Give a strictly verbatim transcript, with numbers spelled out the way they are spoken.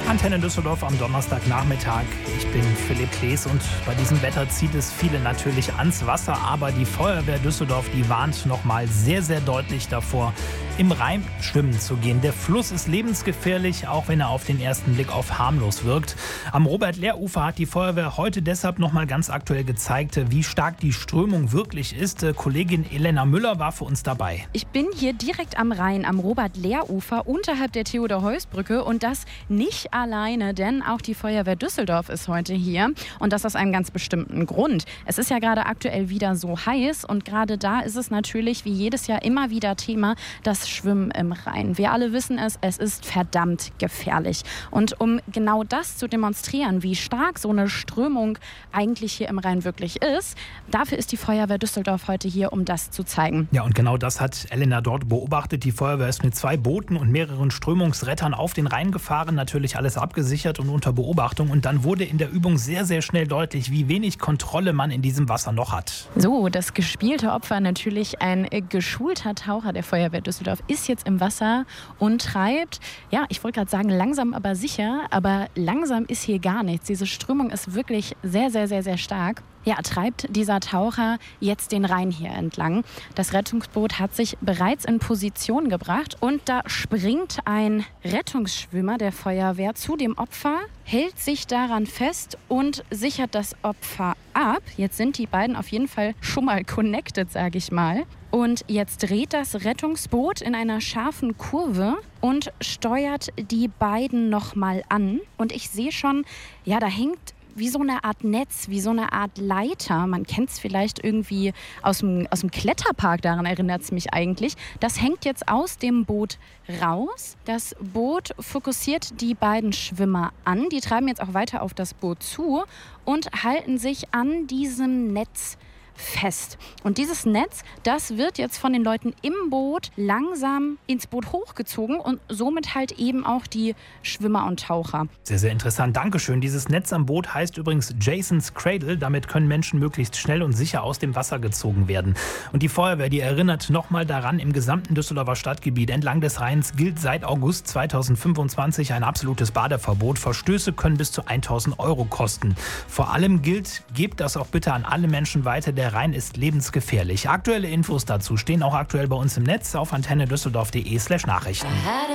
Antenne Düsseldorf am Donnerstagnachmittag. Ich bin Philipp Klees und bei diesem Wetter zieht es viele natürlich ans Wasser. Aber die Feuerwehr Düsseldorf, die warnt nochmal sehr, sehr deutlich davor, im Rhein schwimmen zu gehen. Der Fluss ist lebensgefährlich, auch wenn er auf den ersten Blick auf harmlos wirkt. Am Robert-Lehr-Ufer hat die Feuerwehr heute deshalb nochmal ganz aktuell gezeigt, wie stark die Strömung wirklich ist. Kollegin Elena Müller war für uns dabei. Ich bin hier direkt am Rhein, am Robert-Lehr-Ufer, unterhalb der Theodor-Heuss-Brücke und das nicht alleine, denn auch die Feuerwehr Düsseldorf ist heute hier und das aus einem ganz bestimmten Grund. Es ist ja gerade aktuell wieder so heiß und gerade da ist es natürlich wie jedes Jahr immer wieder Thema, das Schwimmen im Rhein. Wir alle wissen es, es ist verdammt gefährlich. Und um genau das zu demonstrieren, wie stark so eine Strömung eigentlich hier im Rhein wirklich ist, dafür ist die Feuerwehr Düsseldorf heute hier, um das zu zeigen. Ja, und genau das hat Elena dort beobachtet. Die Feuerwehr ist mit zwei Booten und mehreren Strömungsrettern auf den Rhein gefahren, natürlich alles abgesichert und unter Beobachtung. Und dann wurde in der Übung sehr, sehr schnell deutlich, wie wenig Kontrolle man in diesem Wasser noch hat. So, das gespielte Opfer, natürlich ein geschulter Taucher der Feuerwehr Düsseldorf, ist jetzt im Wasser und treibt, ja, ich wollte gerade sagen, langsam aber sicher, aber langsam ist hier gar nichts. Diese Strömung ist wirklich sehr, sehr, sehr, sehr stark. Ja, treibt dieser Taucher jetzt den Rhein hier entlang. Das Rettungsboot hat sich bereits in Position gebracht und da springt ein Rettungsschwimmer der Feuerwehr zu dem Opfer, hält sich daran fest und sichert das Opfer ab. Jetzt sind die beiden auf jeden Fall schon mal connected, sage ich mal. Und jetzt dreht das Rettungsboot in einer scharfen Kurve und steuert die beiden nochmal an. Und ich sehe schon, ja, da hängt wie so eine Art Netz, wie so eine Art Leiter. Man kennt es vielleicht irgendwie aus dem, aus dem Kletterpark, daran erinnert es mich eigentlich. Das hängt jetzt aus dem Boot raus. Das Boot fokussiert die beiden Schwimmer an. Die treiben jetzt auch weiter auf das Boot zu und halten sich an diesem Netz fest. Und dieses Netz, das wird jetzt von den Leuten im Boot langsam ins Boot hochgezogen und somit halt eben auch die Schwimmer und Taucher. Sehr, sehr interessant. Dankeschön. Dieses Netz am Boot heißt übrigens Jason's Cradle. Damit können Menschen möglichst schnell und sicher aus dem Wasser gezogen werden. Und die Feuerwehr, die erinnert nochmal daran, im gesamten Düsseldorfer Stadtgebiet entlang des Rheins gilt seit August zweitausendfünfundzwanzig ein absolutes Badeverbot. Verstöße können bis zu tausend Euro kosten. Vor allem gilt, gebt das auch bitte an alle Menschen weiter, der Der Rhein ist lebensgefährlich. Aktuelle Infos dazu stehen auch aktuell bei uns im Netz auf antenne düsseldorf punkt de slash Nachrichten.